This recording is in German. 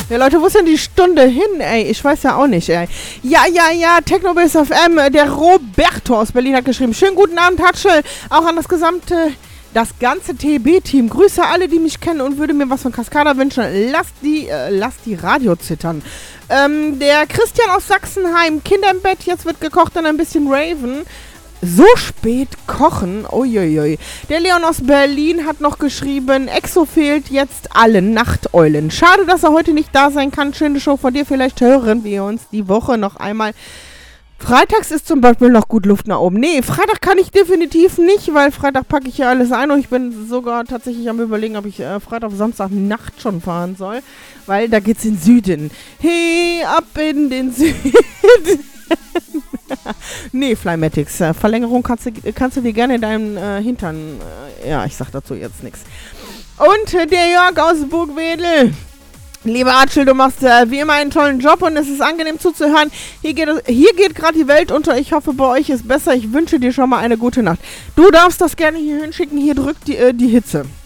Ja, Leute, wo ist denn die Stunde hin, ey? Ich weiß ja auch nicht, ey. Ja, Technobase FM, der Roberto aus Berlin hat geschrieben. Schönen guten Abend, Hatschel. Auch an das ganze TB-Team. Grüße alle, die mich kennen und würde mir was von Cascada wünschen. Lasst die Radio zittern. Der Christian aus Sachsenheim, Kinder im Bett, jetzt wird gekocht und ein bisschen Raven. So spät kochen, uiuiui. Der Leon aus Berlin hat noch geschrieben, Exo fehlt jetzt allen Nachteulen. Schade, dass er heute nicht da sein kann. Schöne Show von dir, vielleicht hören wir uns die Woche noch einmal. Freitags ist zum Beispiel noch gut Luft nach oben. Nee, Freitag kann ich definitiv nicht, weil Freitag packe ich ja alles ein und ich bin sogar tatsächlich am Überlegen, ob ich Freitag, Samstag Nacht schon fahren soll, weil da geht's in den Süden. Hey, ab in den Süden. Nee, Flymatics. Verlängerung kannst du dir gerne in deinem Hintern. Ja, ich sag dazu jetzt nichts. Und der Jörg aus Burgwedel. Lieber Archel, du machst wie immer einen tollen Job und es ist angenehm zuzuhören. Hier geht gerade die Welt unter. Ich hoffe, bei euch ist besser. Ich wünsche dir schon mal eine gute Nacht. Du darfst das gerne hier hinschicken. Hier drückt die Hitze.